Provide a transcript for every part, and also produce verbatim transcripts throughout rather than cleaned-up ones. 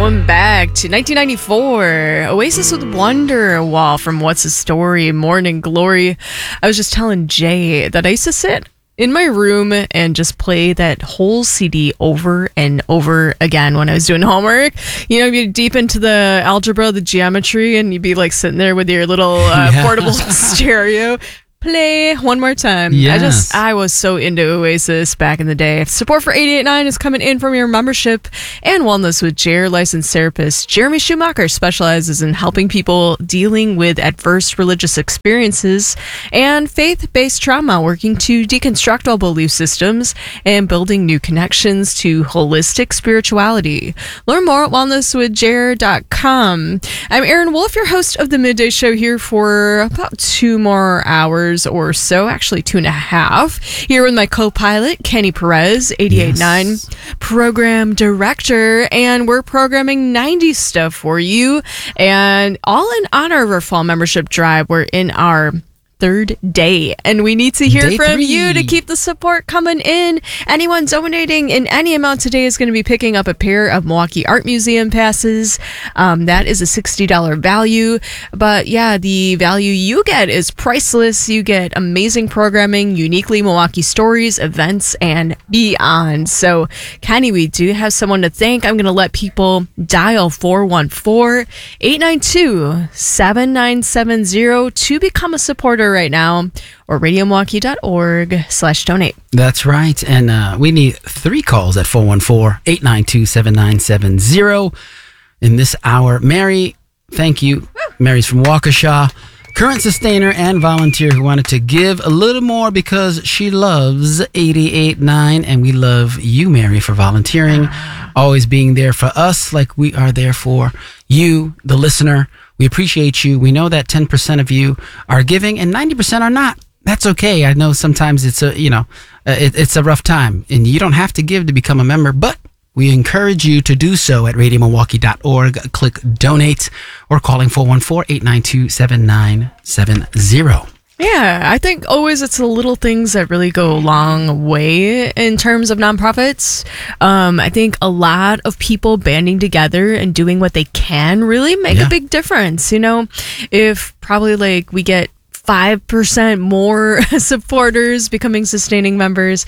Going back to nineteen ninety-four, Oasis with Wonderwall from What's the Story, Morning Glory. I was just telling Jay that I used to sit in my room and just play that whole C D over and over again when I was doing homework. You know, you'd be deep into the algebra, the geometry, and you'd be like sitting there with your little uh, yeah. portable stereo. Play one more time. Yes. I just, I was so into Oasis back in the day. Support for eighty-eight point nine is coming in from your membership and wellness with J A R E licensed therapist Jeremy Schumacher specializes in helping people dealing with adverse religious experiences and faith-based trauma, working to deconstruct old belief systems and building new connections to holistic spirituality. Learn more at wellness with j a r dot com. I'm Erin Wolf, your host of the Midday Show, here for about two more hours or so, actually two and a half, here with my co-pilot Kenny Perez, eighty-eight point nine yes. program director, and we're programming nineties stuff for you, and all in honor of our fall membership drive. We're in our third day, and we need to hear day from three. you to keep the support coming in. Anyone donating in any amount today is going to be picking up a pair of Milwaukee Art Museum passes. Um, that is a sixty dollars value, but yeah, the value you get is priceless. You get amazing programming, uniquely Milwaukee stories, events, and beyond. So, Kenny, we do have someone to thank. I'm going to let people dial four one four, eight nine two, seven nine seven zero to become a supporter right now, or radio milwaukee dot org slash donate. That's right. And uh, we need three calls at four one four, eight nine two, seven nine seven zero in this hour. Mary, thank you. Woo. Mary's from Waukesha, current sustainer and volunteer who wanted to give a little more because she loves eighty-eight point nine, and we love you, Mary, for volunteering, always being there for us like we are there for you, the listener. We appreciate you. We know that ten percent of you are giving and ninety percent are not. That's okay. I know sometimes it's a, you know, uh, it, it's a rough time, and you don't have to give to become a member, but we encourage you to do so at radio milwaukee dot org. Click donate or calling four one four, eight nine two, seven nine seven zero. Yeah, I think always it's the little things that really go a long way in terms of nonprofits. Um, I think a lot of people banding together and doing what they can really make yeah. a big difference. You know, if probably like we get five percent more supporters becoming sustaining members,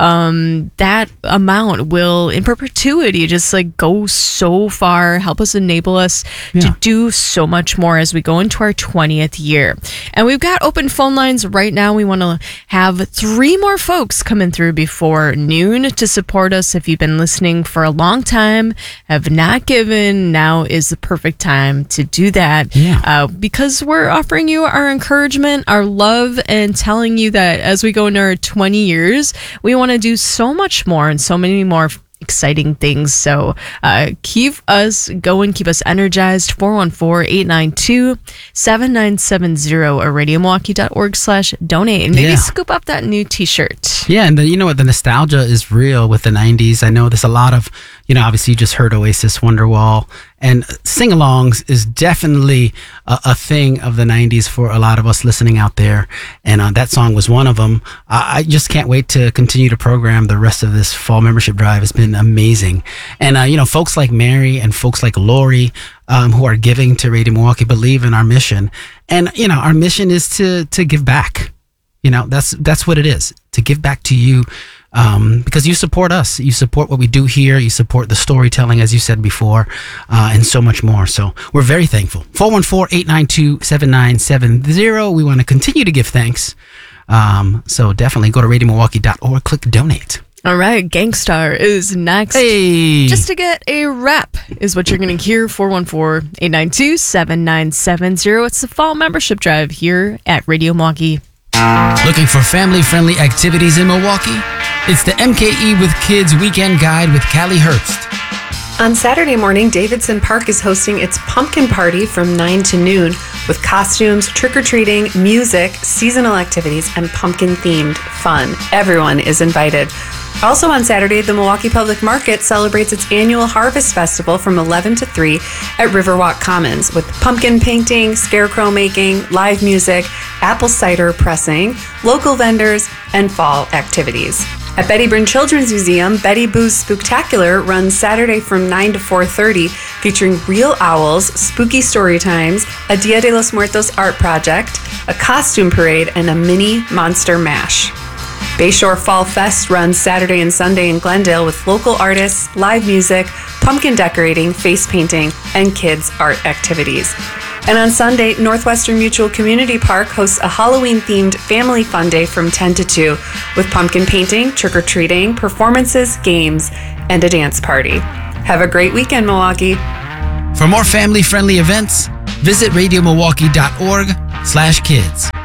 um, that amount will in perpetuity just like go so far, help us enable us yeah. to do so much more as we go into our twentieth year. And we've got open phone lines right now. We want to have three more folks coming through before noon to support us. If you've been listening for a long time, have not given, now is the perfect time to do that. Yeah. Uh, because we're offering you our encouragement, our love, and telling you that as we go into our twenty years, we want to do so much more and so many more exciting things. So uh, keep us going, keep us energized. four one four, eight nine two, seven nine seven zero or radio milwaukee dot org slash donate, and maybe yeah. scoop up that new t-shirt. Yeah, and the, you know what, the nostalgia is real with the nineties. I know there's a lot of, you know, obviously you just heard Oasis, Wonderwall, and sing-alongs is definitely a, a thing of the nineties for a lot of us listening out there, and uh, that song was one of them. I, I just can't wait to continue to program the rest of this fall membership drive. It's been amazing. And, uh, you know, folks like Mary and folks like Lori, um, who are giving to Radio Milwaukee, believe in our mission. And, you know, our mission is to to give back. You know, that's that's what it is, to give back to you. Um, because you support us, you support what we do here, you support the storytelling, as you said before, uh, and so much more. So we're very thankful. four one four, eight nine two, seven nine seven zero. We want to continue to give thanks. Um, so definitely go to radio milwaukee dot org, click donate. All right, Gangstar is next. Hey! Just to get a rep is what you're going to hear. four one four, eight nine two, seven nine seven zero. It's the fall membership drive here at Radio Milwaukee. Looking for family-friendly activities in Milwaukee? It's the M K E with Kids Weekend Guide with Callie Herbst. On Saturday morning, Davidson Park is hosting its pumpkin party from nine to noon with costumes, trick-or-treating, music, seasonal activities, and pumpkin-themed fun. Everyone is invited. Also on Saturday, the Milwaukee Public Market celebrates its annual Harvest Festival from eleven to three at Riverwalk Commons with pumpkin painting, scarecrow making, live music, apple cider pressing, local vendors, and fall activities. At Betty Bryn Children's Museum, Betty Boo's Spooktacular runs Saturday from nine to four thirty, featuring real owls, spooky story times, a Dia de los Muertos art project, a costume parade, and a mini monster mash. Bayshore Fall Fest runs Saturday and Sunday in Glendale with local artists, live music, pumpkin decorating, face painting, and kids' art activities. And on Sunday, Northwestern Mutual Community Park hosts a Halloween-themed family fun day from ten to two with pumpkin painting, trick-or-treating, performances, games, and a dance party. Have a great weekend, Milwaukee. For more family-friendly events, visit radio milwaukee dot org slash kids.